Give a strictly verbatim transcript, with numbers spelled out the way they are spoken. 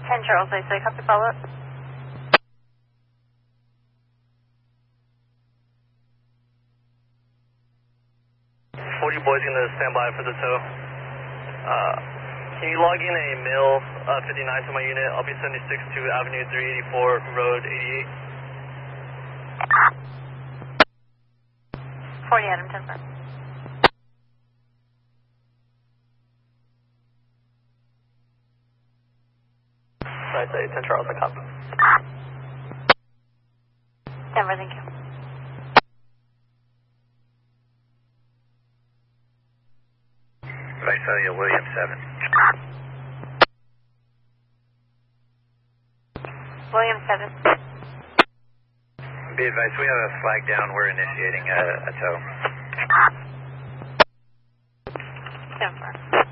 ten Charles, I say, copy follow up. forty boys gonna stand by for the tow. Uh, can you log in a mill uh, fifty-nine to my unit? I'll be seventy-six to Avenue three eighty-four, Road eighty-eight. forty Adam, ten four. Right, say ten Charles, I copy. ten four, thank you. Right, so you William seven. William seven. Be advised, we have a flag down. We're initiating a, a tow. ten four.